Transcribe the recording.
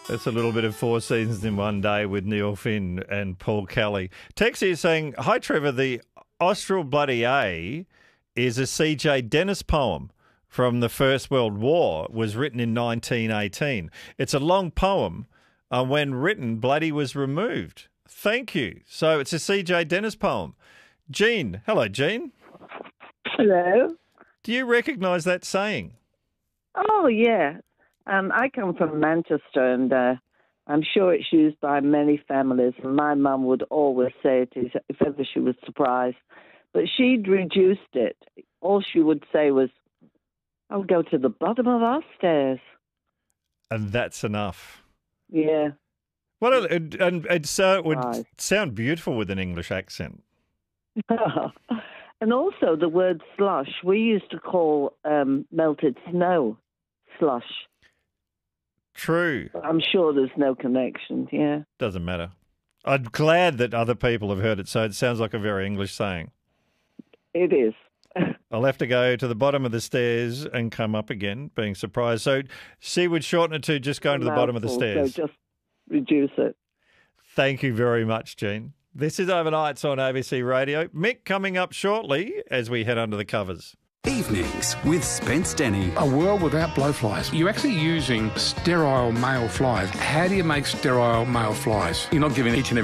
That's a little bit of Four Seasons in One Day with Neil Finn and Paul Kelly. Tex is saying, hi, Trevor, the Austral Bloody A is a C.J. Dennis poem from the First World War, was written in 1918. It's a long poem. When written, bloody was removed. Thank you. So it's a C.J. Dennis poem. Jean. Hello, Jean. Hello. Do you recognise that saying? Oh, yeah. I come from Manchester, and I'm sure it's used by many families. And my mum would always say it if ever she was surprised. But she'd reduced it. All she would say was, I'll go to the bottom of our stairs. And that's enough. Yeah. And it would sound beautiful with an English accent. And also the word slush, we used to call melted snow slush. True. I'm sure there's no connection, yeah. Doesn't matter. I'm glad that other people have heard it, so it sounds like a very English saying. It is. I'll have to go to the bottom of the stairs and come up again, being surprised. So she would shorten it to just going to the bottom of the stairs. So just reduce it. Thank you very much, Jean. This is Overnights on ABC Radio. Mick coming up shortly as we head under the covers. Evenings with Spence Denny. A world without blowflies. You're actually using sterile male flies. How do you make sterile male flies? You're not giving each and every